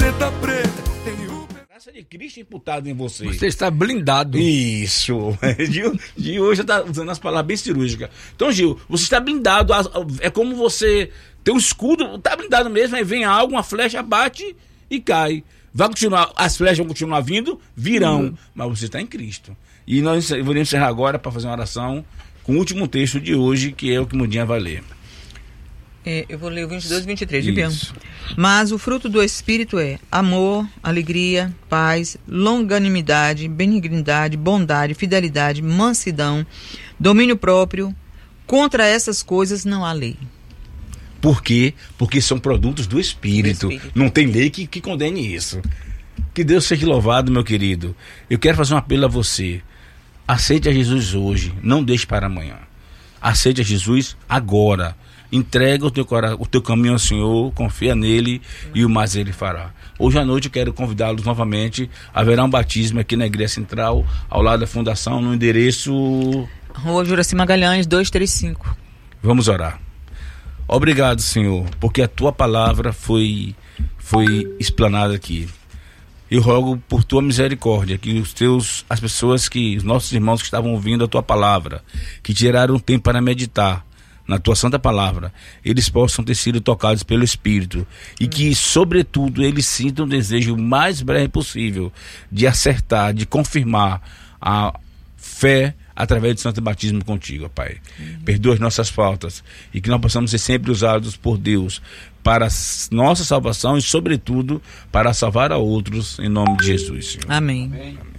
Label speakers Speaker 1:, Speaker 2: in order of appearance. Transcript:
Speaker 1: camiseta preta, tem o...
Speaker 2: Graça de Cristo imputado em você.
Speaker 3: Você está blindado.
Speaker 2: Isso. Gil hoje está usando as palavras bem cirúrgicas. Então, Gil, você está blindado. É como você tem um escudo, está blindado mesmo, aí vem algo, uma flecha bate e cai. Vai continuar, as flechas vão continuar vindo, virão, mas você está em Cristo. E nós vamos encerrar agora para fazer uma oração com o último texto de hoje, que é o que o Mundinha vai ler.
Speaker 4: Eu vou ler o 22 e 23 de Biano. Mas o fruto do Espírito é amor, alegria, paz, longanimidade, benignidade, bondade, fidelidade, mansidão, domínio próprio. Contra essas coisas não há lei.
Speaker 2: Por quê? Porque são produtos do Espírito. Não tem lei que condene isso. Que Deus seja louvado, meu querido. Eu quero fazer um apelo a você. Aceite a Jesus hoje. Não deixe para amanhã. Aceite a Jesus agora. Entrega o teu caminho ao Senhor. Confia nele e o mais ele fará. Hoje à noite eu quero convidá-los novamente. Haverá um batismo aqui na Igreja Central, ao lado da Fundação, no endereço...
Speaker 4: Rua Juraci Magalhães, 235.
Speaker 2: Vamos orar. Obrigado, Senhor, porque a tua palavra foi explanada aqui. Eu rogo por tua misericórdia que as pessoas os nossos irmãos que estavam ouvindo a tua palavra, que tiraram tempo para meditar na tua santa palavra, eles possam ter sido tocados pelo Espírito e que, sobretudo, eles sintam o desejo mais breve possível de acertar, de confirmar a fé através do santo batismo contigo, Pai. Perdoa as nossas faltas e que nós possamos ser sempre usados por Deus para a nossa salvação e, sobretudo, para salvar a outros, em nome de Jesus, Senhor.
Speaker 4: Amém.
Speaker 2: Amém.